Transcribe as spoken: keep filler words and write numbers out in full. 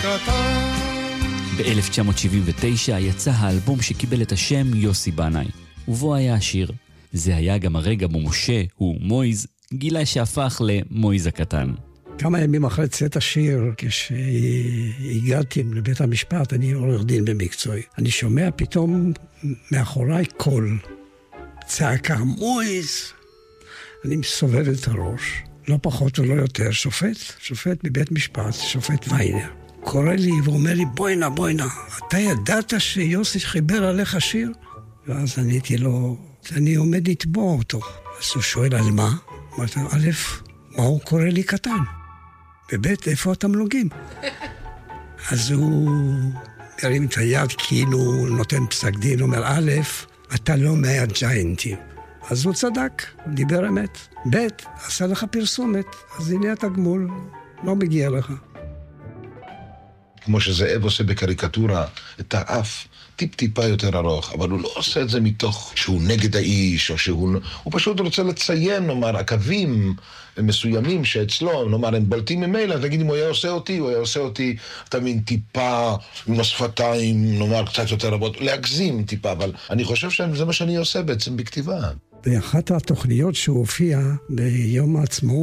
הקטן. ב-אלף תשע מאות שבעים ותשע יצא האלבום שקיבל את השם יוסי בנאי, ובו היה השיר. זה היה גם הרגע בו משה, הוא מויז, גילה שהפך למויז הקטן. כמה ימים אחרי צאת השיר, כשהגעתי לבית המשפט, אני עורך דין במקצועי, אני שומע פתאום מאחוריי קול, צעקה, מויז. אני מסובב את הראש, לא פחות ולא יותר, שופט, שופט מבית משפט, שופט ויינר. קורא לי ואומר לי, בואי נא, בואי נא, אתה ידעת שיוסי חיבר עליך שיר? ואז עניתי לו, אני עומד לתבוע אותו. אז הוא שואל על מה? אמרתי, א', מה הוא קורא לי קטן? ובית, איפה התמלוגים? אז הוא ירים את היד כאילו נותן פסק דין, אומר, א', אתה לא מהג'יינטים. אז הוא צדק, דיבר אמת. בית, עשה לך פרסומת, אז הנה התגמול, לא מגיע לך. כמו שזאב עושה בקריקטורה, את האף טיפ-טיפה יותר ארוך, אבל הוא לא עושה את זה מתוך שהוא נגד האיש, או שהוא... הוא פשוט רוצה לציין, נאמר, הקווים מסוימים שאצלו, נאמר, הם בלטים ממילא, אז נגיד אם הוא היה עושה אותי, הוא היה עושה אותי, אתה מין טיפה, עם השפתיים, נאמר, קצת יותר רבות, להגזים טיפה, אבל אני חושב שזה מה שאני עושה בעצם בכתיבה. באחת התוכניות שהוא הופיע ביום העצמאות,